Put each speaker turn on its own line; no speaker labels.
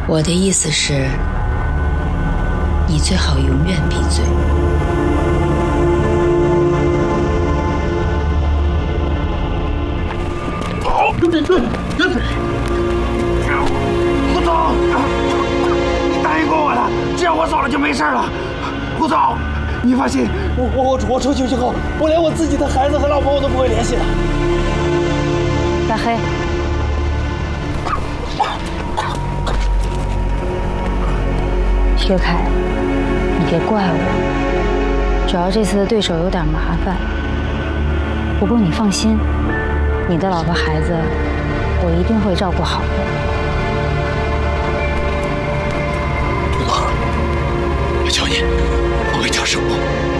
我的意思是，你最好永远闭嘴。
胡总，你答应过我了，只要我走了就没事了。胡总，你放心，我出去以后，我连我自己的孩子和老婆我都不会联系的。
大黑，薛凯，你别怪我，主要这次的对手有点麻烦。不过你放心，你的老婆孩子，我一定会照顾好的。
杜总，我求你，我会讲实话。